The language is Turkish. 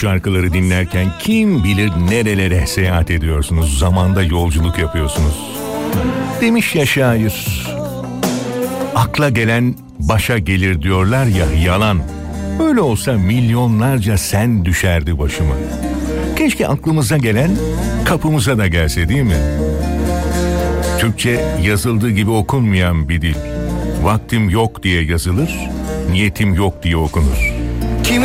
Şarkıları dinlerken kim bilir nerelere seyahat ediyorsunuz, zamanda yolculuk yapıyorsunuz. Demiş ya şair, akla gelen başa gelir diyorlar ya, yalan. Öyle olsa milyonlarca sen düşerdi başıma. Keşke aklımıza gelen kapımıza da gelse, değil mi? Türkçe yazıldığı gibi okunmayan bir dil. Vaktim yok diye yazılır, niyetim yok diye okunur.